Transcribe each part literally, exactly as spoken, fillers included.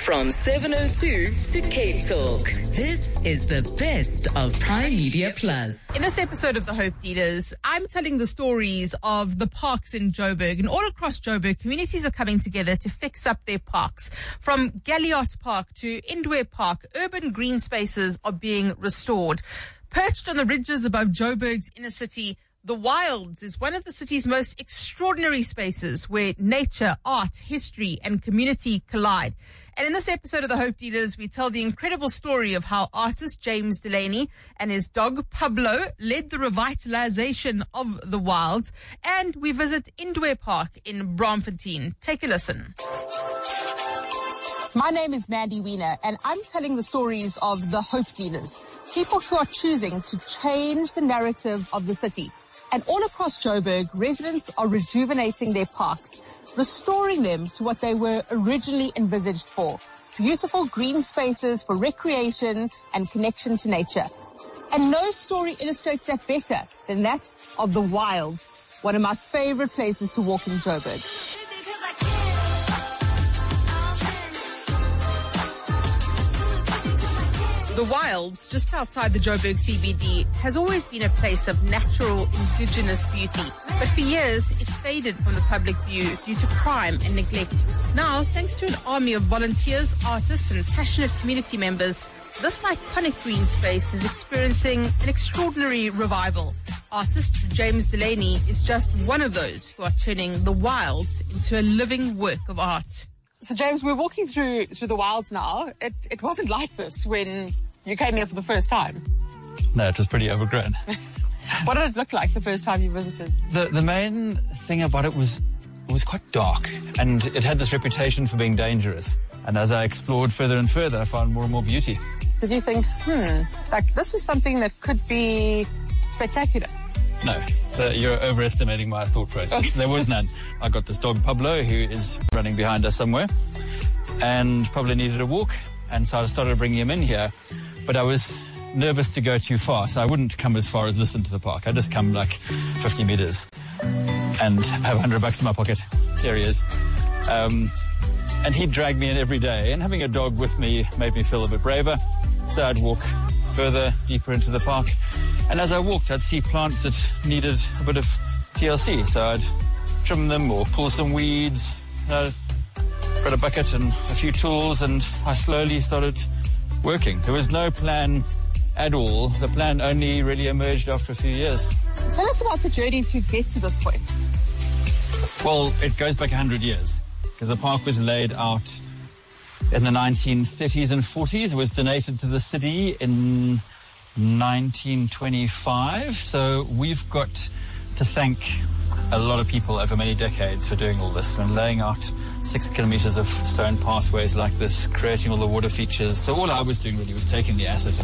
From seven oh two to Cape Talk, this is the best of Prime Media Plus. In this episode of The Hope Dealers, I'm telling the stories of the parks in Joburg. And all across Joburg, communities are coming together to fix up their parks. From Galliot Park to Indware Park, urban green spaces are being restored. Perched on the ridges above Joburg's inner city, The Wilds is one of the city's most extraordinary spaces where nature, art, history, and community collide. And in this episode of The Hope Dealers, we tell the incredible story of how artist James Delaney and his dog Pablo led the revitalization of The Wilds. And we visit Indware Park in Braamfontein. Take a listen. My name is Mandy Wiener, and I'm telling the stories of The Hope Dealers, people who are choosing to change the narrative of the city. And all across Joburg, residents are rejuvenating their parks, restoring them to what they were originally envisaged for. Beautiful green spaces for recreation and connection to nature. And no story illustrates that better than that of The Wilds, one of my favorite places to walk in Joburg. The Wilds, just outside the Joburg C B D, has always been a place of natural indigenous beauty. But for years, it faded from the public view due to crime and neglect. Now, thanks to an army of volunteers, artists, and passionate community members, this iconic green space is experiencing an extraordinary revival. Artist James Delaney is just one of those who are turning The Wilds into a living work of art. So, James, we're walking through through The Wilds now. It, it wasn't like this when you came here for the first time. No, it was pretty overgrown. What did it look like the first time you visited? The the main thing about it was it was quite dark, and it had this reputation for being dangerous. And as I explored further and further, I found more and more beauty. Did you think, hmm, like this is something that could be spectacular? No, the, you're overestimating my thought process. There was none. I got this dog, Pablo, who is running behind us somewhere, and Pablo needed a walk, and so I started bringing him in here. But I was nervous to go too far, so I wouldn't come as far as this into the park. I just come like fifty meters and have a hundred bucks in my pocket. There he is. Um, and he'd drag me in every day, and having a dog with me made me feel a bit braver. So I'd walk further, deeper into the park. And as I walked, I'd see plants that needed a bit of T L C. So I'd trim them or pull some weeds. I got a bucket and a few tools, and I slowly started working. There was no plan at all. The plan only really emerged after a few years. Tell us about the journey to get to this point. Well, it goes back one hundred years, because the park was laid out in the nineteen thirties and forties. It was donated to the city in nineteen twenty-five. So we've got to thank a lot of people over many decades for doing all this and laying out six kilometers of stone pathways like this, creating all the water features. So all I was doing really was taking the asset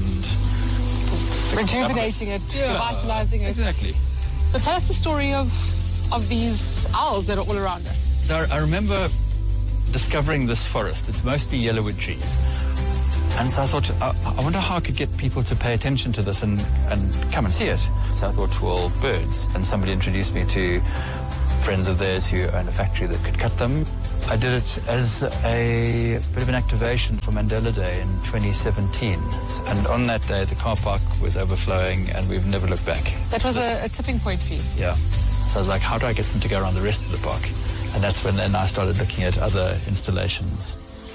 and rejuvenating it, yeah, revitalizing it. Exactly. So tell us the story of of these owls that are all around us. So I remember discovering this forest. It's mostly yellowwood trees. And so I thought, I, I wonder how I could get people to pay attention to this and, and come and see it. So I thought, well, birds. And somebody introduced me to friends of theirs who own a factory that could cut them. I did it as a bit of an activation for Mandela Day in twenty seventeen. And on that day, the car park was overflowing, and we've never looked back. That was a, a tipping point for you? Yeah. So I was like, how do I get them to go around the rest of the park? And that's when then I started looking at other installations.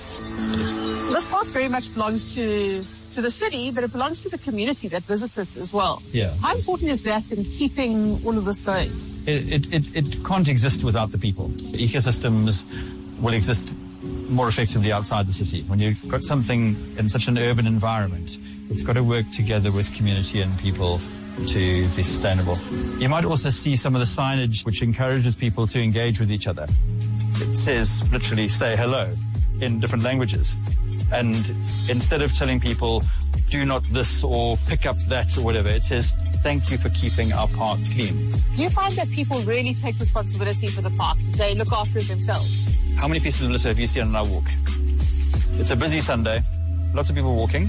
This park very much belongs to to the city, but it belongs to the community that visits it as well. Yeah. How important is that in keeping all of this going? It, it, it, it can't exist without the people. Ecosystems will exist more effectively outside the city. When you've got something in such an urban environment, it's got to work together with community and people to be sustainable. You might also see some of the signage which encourages people to engage with each other. It says literally say hello in different languages. And instead of telling people do not this or pick up that or whatever, it says thank you for keeping our park clean. Do you find that people really take responsibility for the park? They look after it themselves? How many pieces of litter have you seen on our walk? It's a busy Sunday. Lots of people walking.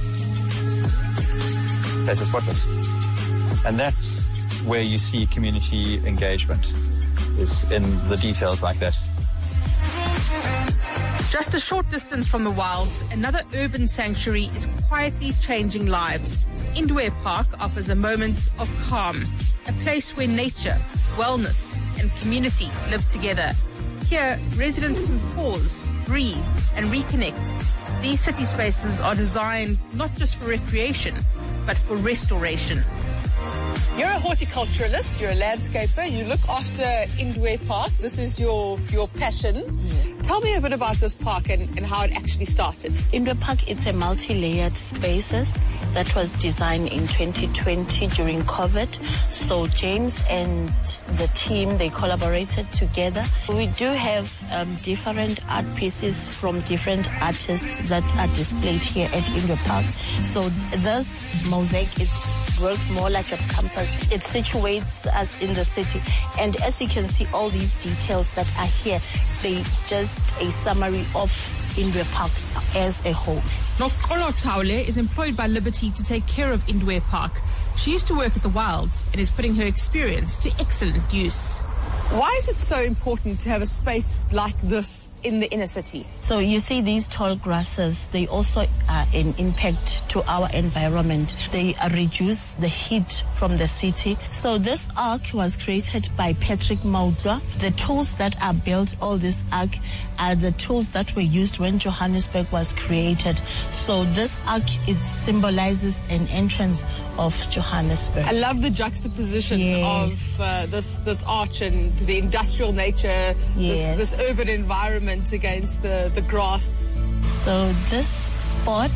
Place is spotless. And that's where you see community engagement, is in the details like that. Just a short distance from the wilds, another urban sanctuary is quietly changing lives. Indwe Park offers a moment of calm, a place where nature, wellness, and community live together. Here, residents can pause, breathe, and reconnect. These city spaces are designed not just for recreation, but for restoration. You're a horticulturalist, you're a landscaper, you look after Indwe Park. This is your, your passion. Yeah. Tell me a bit about this park and, and how it actually started. Indwe Park, it's a multi-layered spaces that was designed in twenty twenty during COVID. So James and the team, they collaborated together. We do have um, different art pieces from different artists that are displayed here at Indwe Park. So this mosaic, it's works more like a campus. It situates us in the city. And as you can see, all these details that are here, they just a summary of Indwe Park as a whole. Nokolo Taule is employed by Liberty to take care of Indwe Park. She used to work at the Wilds and is putting her experience to excellent use. Why is it so important to have a space like this in the inner city? So you see these tall grasses, they also are an impact to our environment. They uh, reduce the heat from the city. So this ark was created by Patrick Maudwa. The tools that are built, all this ark, are the tools that were used when Johannesburg was created. So this ark, it symbolizes an entrance of Johannesburg. I love the juxtaposition yes. of uh, this this arch and the industrial nature, yes. this, this urban environment against the, the grass. So this spot,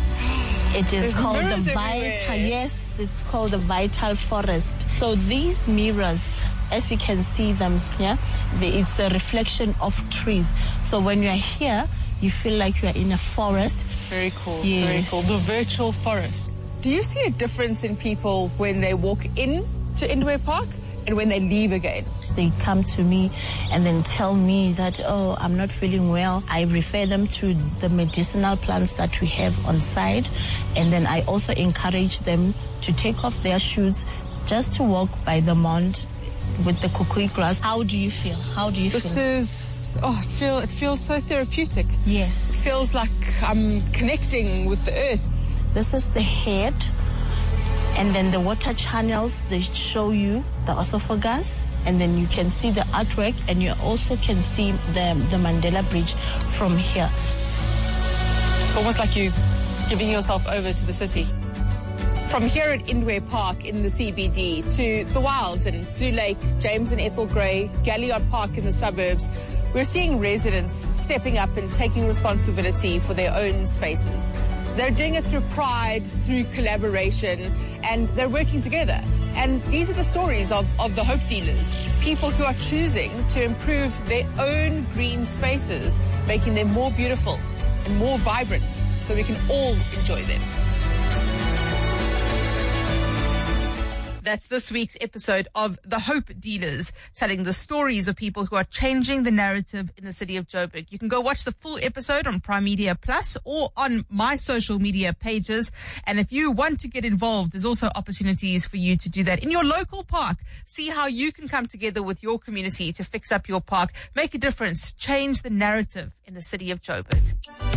it is There's called the mirrors Vital, everywhere. yes, it's called the Vital Forest. So these mirrors, as you can see them, yeah, the, it's a reflection of trees. So when you're here, you feel like you're in a forest. Very cool, Yes. it's very cool. The virtual forest. Do you see a difference in people when they walk in to Indwe Park and when they leave again? They come to me and then tell me that, oh, I'm not feeling well. I refer them to the medicinal plants that we have on site. And then I also encourage them to take off their shoes just to walk by the mound with the kukui grass. How do you feel? How do you This feel? is, oh, it, feel, it feels so therapeutic. Yes. It feels like I'm connecting with the earth. This is the head. And then the water channels, they show you the esophagus, and then you can see the artwork, and you also can see the, the Mandela Bridge from here. It's almost like you giving yourself over to the city. From here at Indwe Park in the C B D to the Wilds and Zoo Lake, James and Ethel Gray, Galliot Park in the suburbs, we're seeing residents stepping up and taking responsibility for their own spaces. They're doing it through pride, through collaboration, and they're working together. And these are the stories of, of the Hope Dealers, people who are choosing to improve their own green spaces, making them more beautiful and more vibrant so we can all enjoy them. That's this week's episode of The Hope Dealers, telling the stories of people who are changing the narrative in the city of Joburg. You can go watch the full episode on Prime Media Plus or on my social media pages. And if you want to get involved, there's also opportunities for you to do that in your local park. See how you can come together with your community to fix up your park, make a difference, change the narrative in the city of Joburg.